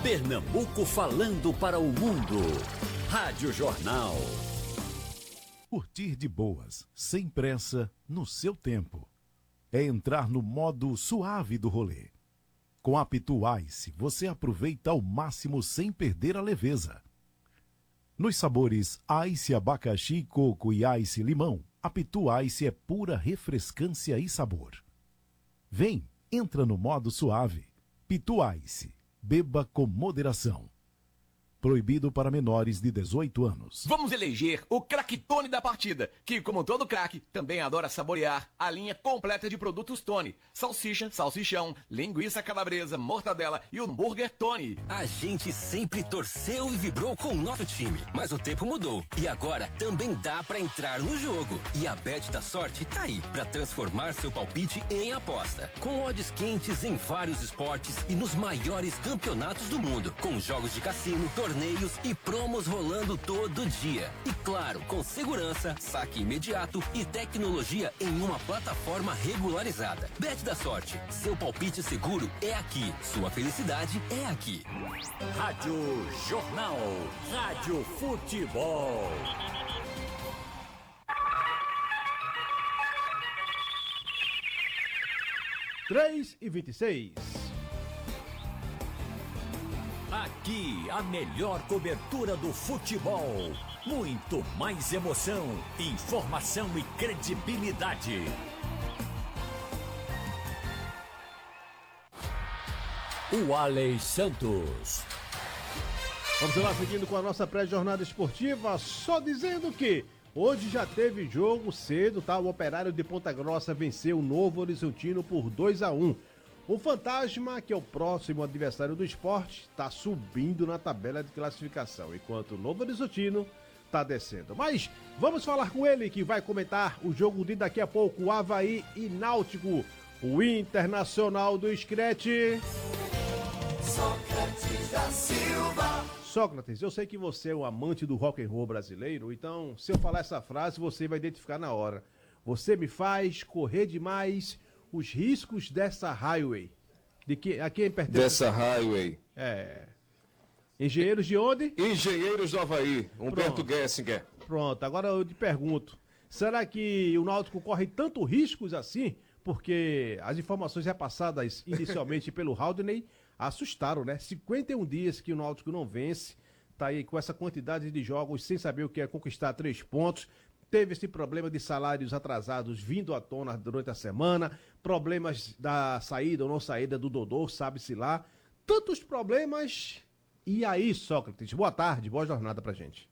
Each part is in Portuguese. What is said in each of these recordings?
Pernambuco falando para o mundo. Rádio Jornal. Curtir de boas, sem pressa, no seu tempo. É entrar no modo suave do rolê. Com a Pitu Ice, você aproveita ao máximo sem perder a leveza. Nos sabores Ice abacaxi, coco e Ice limão, a Pitu Ice é pura refrescância e sabor. Vem, entra no modo suave. Pitu Ice, beba com moderação. Proibido para menores de 18 anos. Vamos eleger o craque-tone da partida, que, como todo craque, também adora saborear a linha completa de produtos Tony. Salsicha, salsichão, linguiça calabresa, mortadela e hambúrguer Tony. A gente sempre torceu e vibrou com o nosso time, mas o tempo mudou. E agora também dá pra entrar no jogo. E a Bet da Sorte tá aí pra transformar seu palpite em aposta. Com odds quentes em vários esportes e nos maiores campeonatos do mundo. Com jogos de cassino, torneios e promos rolando todo dia. E claro, com segurança, saque imediato e tecnologia em uma plataforma regularizada. Bet da Sorte, seu palpite seguro é aqui. Sua felicidade é aqui. Rádio Jornal. Rádio Futebol. Três e 26. Aqui, a melhor cobertura do futebol. Muito mais emoção, informação e credibilidade. O Alex Santos. Vamos lá, seguindo com a nossa pré-jornada esportiva, só dizendo que hoje já teve jogo cedo, tá? O Operário de Ponta Grossa venceu o Novo Horizontino por 2-1. O Fantasma, que é o próximo adversário do Sport, está subindo na tabela de classificação, enquanto o Novo Horizontino está descendo. Mas vamos falar com ele, que vai comentar o jogo de daqui a pouco, Avaí e Náutico, o Internacional do Screte. Sócrates da Silva. Sócrates, eu sei que você é um amante do rock and roll brasileiro, então se eu falar essa frase, você vai identificar na hora. Você me faz correr demais. Os riscos dessa highway. A quem pertence? Dessa highway. Engenheiros de onde? Engenheiros do Havaí. Humberto Gessinger. Pronto, agora eu te pergunto. Será que o Náutico corre tanto riscos assim? Porque as informações repassadas inicialmente pelo Haldney assustaram, né? 51 dias que o Náutico não vence. Tá aí com essa quantidade de jogos sem saber o que é conquistar 3 pontos. Teve esse problema de salários atrasados vindo à tona durante a semana, problemas da saída ou não saída do Dodô, sabe-se lá. Tantos problemas. E aí, Sócrates, boa tarde, boa jornada pra gente.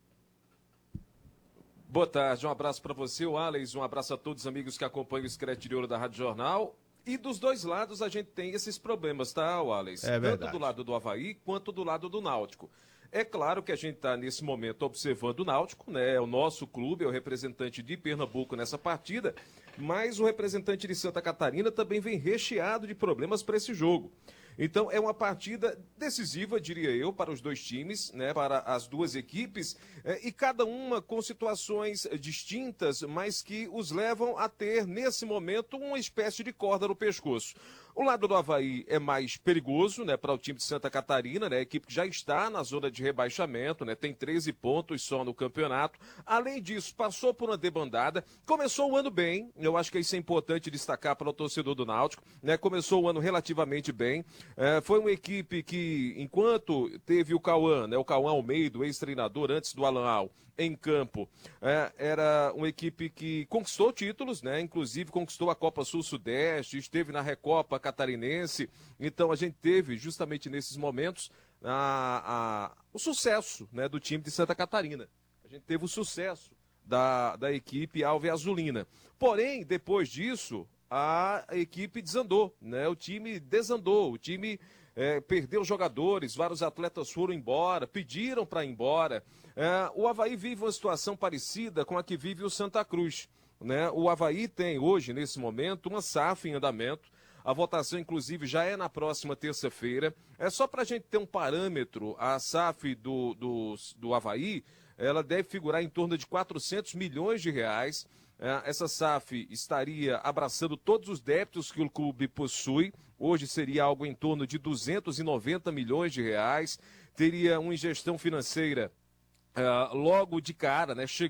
Boa tarde, um abraço para você, o Alex, um abraço a todos os amigos que acompanham o Screte de Ouro da Rádio Jornal. E dos dois lados a gente tem esses problemas, tá, Alex? É verdade. Tanto do lado do Havaí quanto do lado do Náutico. É claro que a gente está nesse momento observando o Náutico, né? É o nosso clube, é o representante de Pernambuco nessa partida, mas o representante de Santa Catarina também vem recheado de problemas para esse jogo. Então é uma partida decisiva, diria eu, para os dois times, né, para as duas equipes, e cada uma com situações distintas, mas que os levam a ter, nesse momento, uma espécie de corda no pescoço. O lado do Havaí é mais perigoso, né, para o time de Santa Catarina, né, a equipe que já está na zona de rebaixamento, né, tem 13 pontos só no campeonato. Além disso, passou por uma debandada, começou o ano bem, eu acho que isso é importante destacar para o torcedor do Náutico, né, começou o ano relativamente bem. Foi uma equipe que, enquanto teve o Cauã, né, o Cauã Almeida, o ex-treinador antes do Alan Al, em campo, era uma equipe que conquistou títulos, né, inclusive conquistou a Copa Sul-Sudeste, esteve na Recopa Catarinense. Então a gente teve justamente nesses momentos o sucesso, né, do time de Santa Catarina. A gente teve o sucesso da equipe Alve Azulina. Porém, depois disso, a equipe desandou, né? O time desandou, o time perdeu jogadores, vários atletas foram embora, pediram para ir embora. O Havaí vive uma situação parecida com a que vive o Santa Cruz, né? O Havaí tem hoje, nesse momento, uma SAF em andamento. A votação, inclusive, já é na próxima terça-feira. É só para a gente ter um parâmetro, a SAF do Havaí, ela deve figurar em torno de 400 milhões de reais. Essa SAF estaria abraçando todos os débitos que o clube possui. Hoje seria algo em torno de 290 milhões de reais. Teria uma ingestão financeira logo de cara, né?